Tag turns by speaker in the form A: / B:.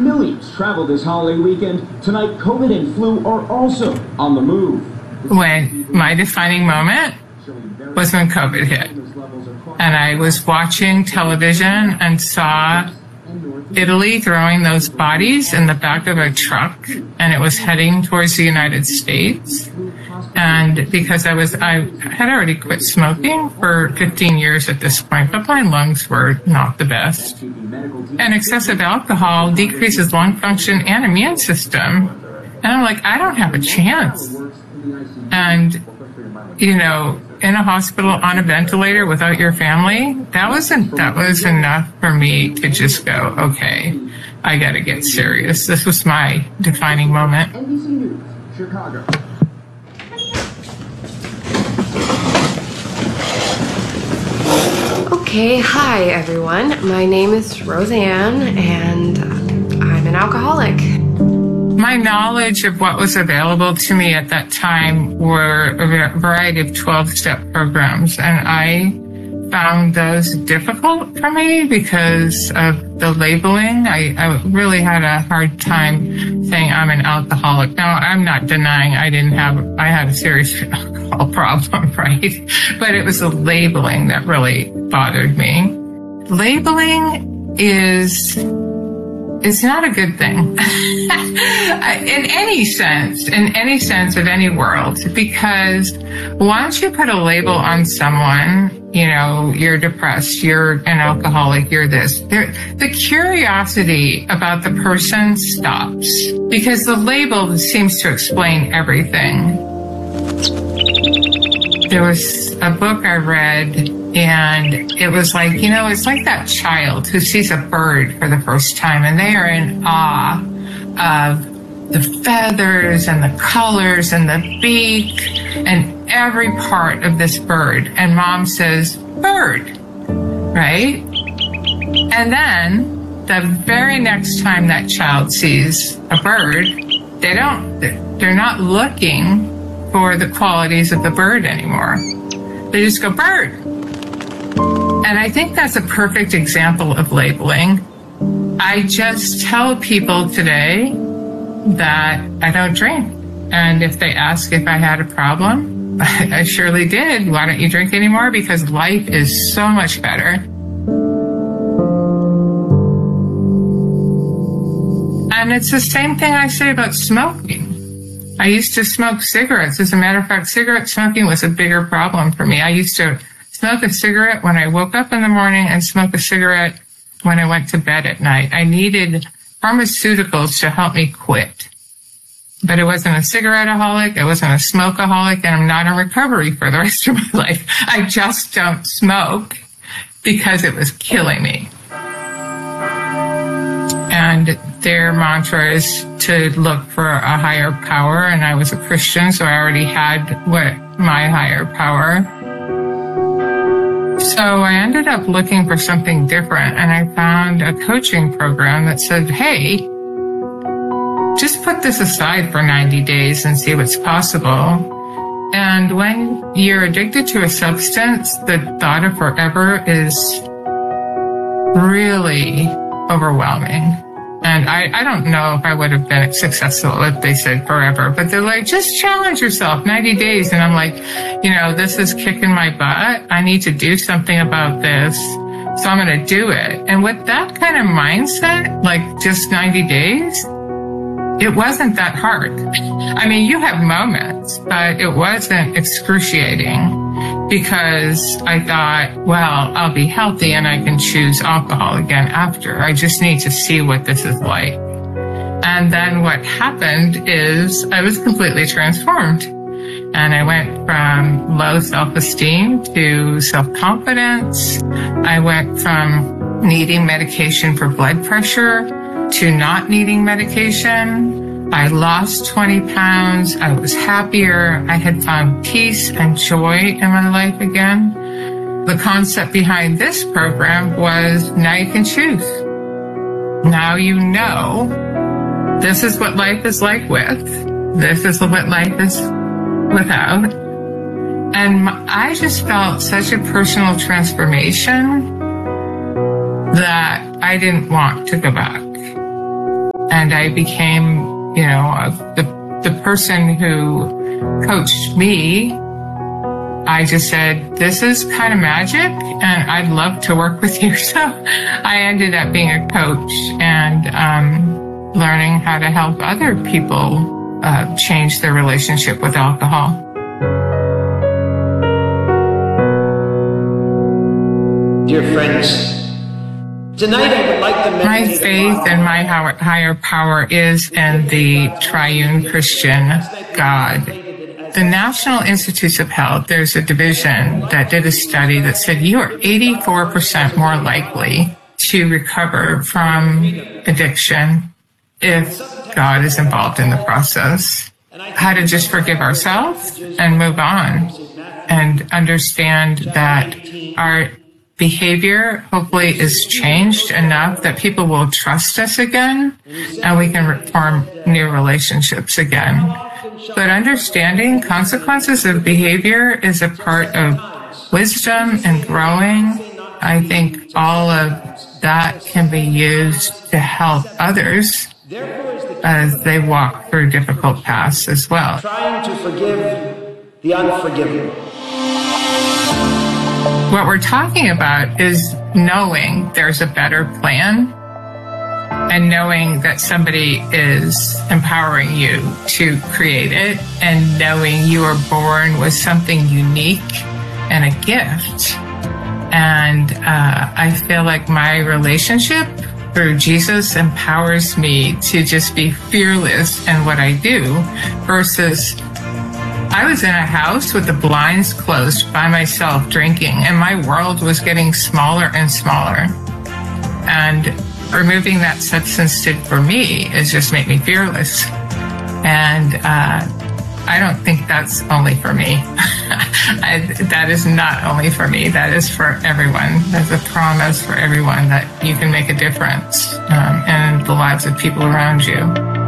A: Millions travel this holiday weekend. Tonight, COVID and flu are also on the move.
B: When my defining moment was when COVID hit. And I was watching television and saw Italy throwing those bodies in the back of a truck, and it was heading towards the United States. And because I had already quit smoking for 15 years at this point, but my lungs were not the best. And excessive alcohol decreases lung function and immune system. And I'm like, I don't have a chance. And, in a hospital on a ventilator without your family, that was enough for me to just go, okay, I got to get serious. This was my defining moment.
A: NBC News, Chicago.
C: Okay, hi everyone. My name is Roseanne, and I'm an alcoholic.
B: My knowledge of what was available to me at that time were a variety of 12-step programs, and I found those difficult for me because of the labeling. I really had a hard time saying I'm an alcoholic. Now, I'm not denying I had a serious alcohol problem, right? But it was the labeling that really bothered me. Labeling is not a good thing in any sense of any world, because once you put a label on someone, you're depressed, you're an alcoholic, you're this, the curiosity about the person stops because the label seems to explain everything. There was a book I read, and it was like, it's like that child who sees a bird for the first time, and they are in awe of the feathers and the colors and the beak and every part of this bird. And mom says, bird, right? And then the very next time that child sees a bird, they're not looking for the qualities of the bird anymore. They just go, bird. And I think that's a perfect example of labeling. I just tell people today that I don't drink. And if they ask if I had a problem, I surely did. Why don't you drink anymore? Because life is so much better. And it's the same thing I say about smoking. I used to smoke cigarettes. As a matter of fact, cigarette smoking was a bigger problem for me. I used to smoke a cigarette when I woke up in the morning and smoke a cigarette when I went to bed at night. I needed pharmaceuticals to help me quit. But it wasn't a cigarette-aholic, it wasn't a smokeaholic, and I'm not in recovery for the rest of my life. I just don't smoke because it was killing me. And their mantra is to look for a higher power, and I was a Christian, so I already had my higher power. So I ended up looking for something different, and I found a coaching program that said, hey, just put this aside for 90 days and see what's possible. And when you're addicted to a substance, the thought of forever is really overwhelming. And I don't know if I would have been successful if they said forever, but they're like, just challenge yourself, 90 days. And I'm like, this is kicking my butt. I need to do something about this. So I'm going to do it. And with that kind of mindset, like just 90 days, it wasn't that hard. I mean, you have moments, but it wasn't excruciating because I thought, well, I'll be healthy and I can choose alcohol again after. I just need to see what this is like. And then what happened is I was completely transformed. And I went from low self-esteem to self-confidence. I went from needing medication for blood pressure to not needing medication. I lost 20 pounds. I was happier. I had found peace and joy in my life again. The concept behind this program was now you can choose. Now you know this is what life is like with. This is what life is without. And I just felt such a personal transformation that I didn't want to go back. and I became, the person who coached me. I just said, this is kind of magic and I'd love to work with you. So I ended up being a coach and learning how to help other people change their relationship with alcohol.
D: Dear friends, tonight I would like to meditate.
B: My faith and my higher power is in the triune Christian God. The National Institutes of Health, there's a division that did a study that said you are 84% more likely to recover from addiction if God is involved in the process. How to just forgive ourselves and move on and understand that our behavior hopefully is changed enough that people will trust us again and we can form new relationships again. But understanding consequences of behavior is a part of wisdom and growing. I think all of that can be used to help others as they walk through difficult paths as well.
D: Trying to forgive the unforgivable.
B: What we're talking about is knowing there's a better plan and knowing that somebody is empowering you to create it and knowing you are born with something unique and a gift. And I feel like my relationship through Jesus empowers me to just be fearless in what I do versus I was in a house with the blinds closed by myself drinking and my world was getting smaller and smaller. And removing that substance did for me is just make me fearless. And I don't think that's only for me. That is not only for me. That is for everyone. There's a promise for everyone that you can make a difference in the lives of people around you.